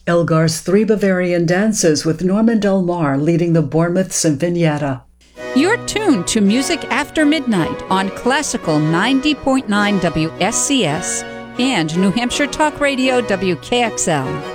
Elgar's Three Bavarian Dances with Norman Del Mar leading the Bournemouth Sinfonietta. You're tuned to Music After Midnight on Classical 90.9 WSCS and New Hampshire Talk Radio WKXL.